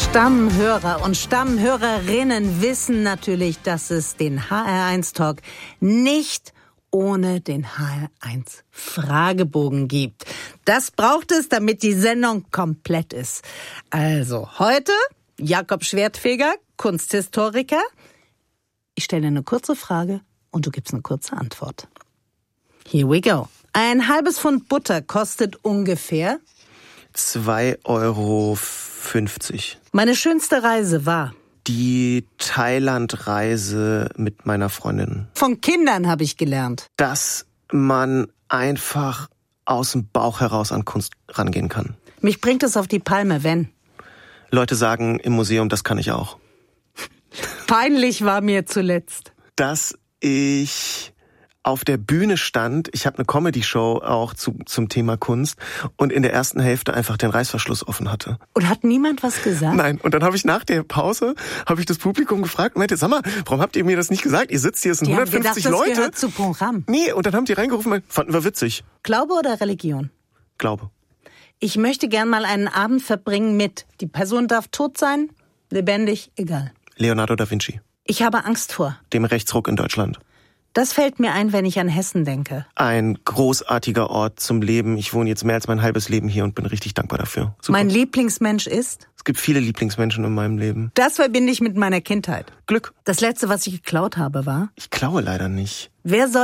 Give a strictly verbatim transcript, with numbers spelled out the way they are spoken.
Stammhörer und Stammhörerinnen wissen natürlich, dass es den H R eins Talk nicht ohne den H R eins Fragebogen gibt. Das braucht es, damit die Sendung komplett ist. Also heute Jakob Schwertfeger, Kunsthistoriker. Ich stelle dir eine kurze Frage und du gibst eine kurze Antwort. Here we go. Ein halbes Pfund Butter kostet ungefähr zwei Euro fünfzig. Meine schönste Reise war Die Thailand-Reise mit meiner Freundin. Von Kindern habe ich gelernt, Dass man einfach aus dem Bauch heraus an Kunst rangehen kann. mich bringt es auf die Palme, wenn. Leute sagen im Museum, das kann ich auch. Peinlich war mir zuletzt. Dass ich auf der Bühne stand, ich habe eine Comedy-Show auch zu, zum Thema Kunst und in der ersten Hälfte einfach den Reißverschluss offen hatte. Und hat niemand was gesagt? Nein, und dann habe ich nach der Pause, habe ich das Publikum gefragt und meinte, sag mal, warum habt ihr mir das nicht gesagt? Ihr sitzt hier, es sind Die haben hundertfünfzig gedacht, das Leute. gehört zu Programm. Nee, und dann haben die reingerufen, und fanden wir witzig. Glaube oder Religion? Glaube. Ich möchte gern mal einen Abend verbringen mit. Die Person darf tot sein, lebendig, egal. Leonardo da Vinci. Ich habe Angst vor. Dem Rechtsruck in Deutschland. Das fällt mir ein, wenn ich an Hessen denke. Ein großartiger Ort zum Leben. Ich wohne jetzt mehr als mein halbes Leben hier und bin richtig dankbar dafür. Super. Mein Lieblingsmensch ist? Es gibt viele Lieblingsmenschen in meinem Leben. Das verbinde ich mit meiner Kindheit. Glück. Das letzte, was ich geklaut habe, war? Ich klaue leider nicht. Wer soll